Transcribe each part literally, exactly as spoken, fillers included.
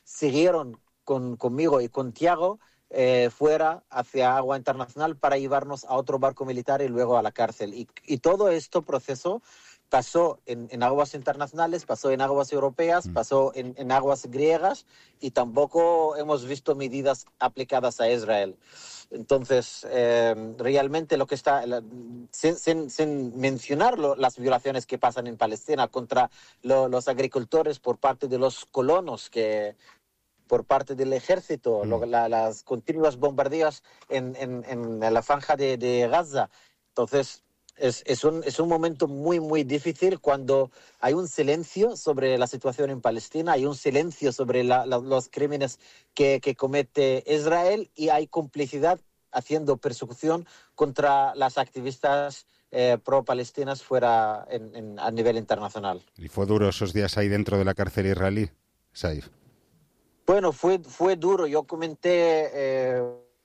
siguieron con, conmigo y con Tiago eh, fuera hacia agua internacional para llevarnos a otro barco militar y luego a la cárcel. Y, y todo este proceso pasó en, en aguas internacionales, pasó en aguas europeas, mm. pasó en, en aguas griegas, y tampoco hemos visto medidas aplicadas a Israel. Entonces, eh, realmente lo que está, la, sin, sin, sin mencionar lo, las violaciones que pasan en Palestina contra lo, los agricultores por parte de los colonos, que por parte del ejército, mm. lo, la, las continuas bombardeos en, en, en la franja de, de Gaza. Entonces, es, es, un, es un momento muy, muy difícil cuando hay un silencio sobre la situación en Palestina, hay un silencio sobre la, la, los crímenes que, que comete Israel, y hay complicidad haciendo persecución contra las activistas eh, pro-palestinas fuera en, en, a nivel internacional. ¿Y fue duro esos días ahí dentro de la cárcel israelí, Saif? Bueno, fue, fue duro. Yo comenté eh,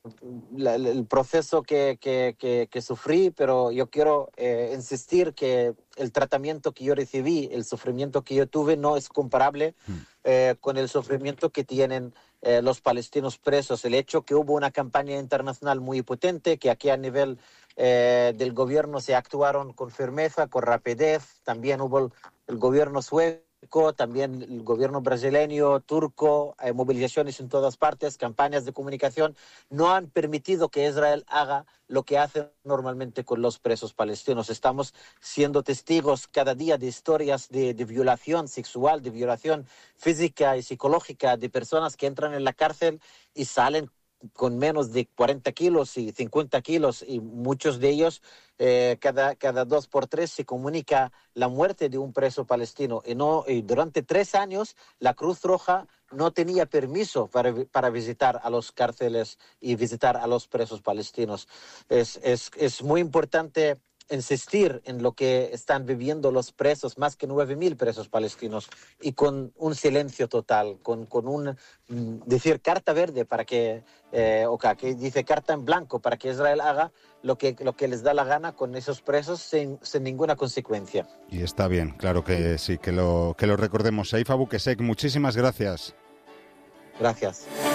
la, el proceso que, que, que, que sufrí, pero yo quiero eh, insistir que el tratamiento que yo recibí, el sufrimiento que yo tuve, no es comparable hmm. eh, con el sufrimiento que tienen eh, los palestinos presos. El hecho que hubo una campaña internacional muy potente, que aquí a nivel eh, del gobierno se actuaron con firmeza, con rapidez. También hubo el, el gobierno sueco, también el gobierno brasileño, turco, eh, movilizaciones en todas partes, campañas de comunicación, no han permitido que Israel haga lo que hace normalmente con los presos palestinos. Estamos siendo testigos cada día de historias de, de violación sexual, de violación física y psicológica de personas que entran en la cárcel y salen con menos de cuarenta kilos y cincuenta kilos, y muchos de ellos eh, cada, cada dos por tres se comunica la muerte de un preso palestino. Y, no, y durante tres años la Cruz Roja no tenía permiso para, para visitar a los cárceles y visitar a los presos palestinos. Es, es, es muy importante insistir en lo que están viviendo los presos, más que nueve mil presos palestinos, y con un silencio total, con, con un mm, decir carta verde para que, eh, o que dice carta en blanco para que Israel haga lo que, lo que les da la gana con esos presos sin, sin ninguna consecuencia. Y está bien, claro que sí, que lo, que lo recordemos. Saif Abu Qusseq, muchísimas gracias. Gracias.